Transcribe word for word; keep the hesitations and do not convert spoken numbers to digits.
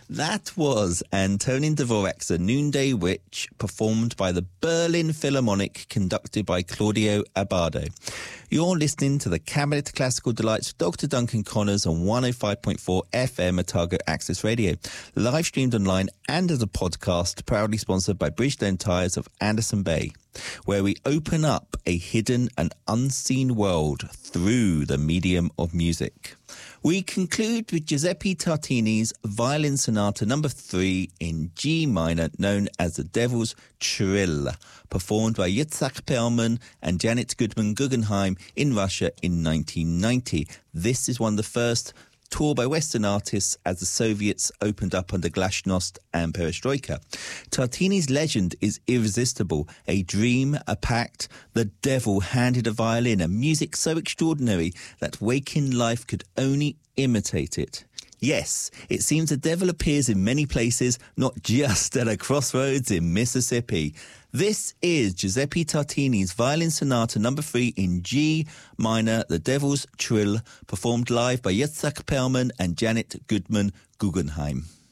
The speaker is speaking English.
That was Antonin Dvorak's The Noonday Witch, performed by the Berlin Philharmonic, conducted by Claudio Abbado. You're listening to the Cabinet Classical Delights with Doctor Duncan Connors on one oh five point four F M Otago Access Radio, live streamed online and as a podcast, proudly sponsored by Bridgestone Tyres of Anderson Bay, where we open up a hidden and unseen world through the medium of music. We conclude with Giuseppe Tartini's Violin Sonata number three in G minor, known as the Devil's Trill, performed by Yitzhak Perlman and Janet Goodman Guggenheim in Russia in nineteen ninety. This is one of the first tour by Western artists as the Soviets opened up under Glasnost and Perestroika. Tartini's legend is irresistible. A dream, a pact. The devil handed a violin, a music so extraordinary that waking life could only imitate it. Yes, it seems the devil appears in many places, not just at a crossroads in Mississippi. This is Giuseppe Tartini's Violin Sonata number three in G minor, The Devil's Trill, performed live by Yitzhak Perlman and Janet Goodman Guggenheim.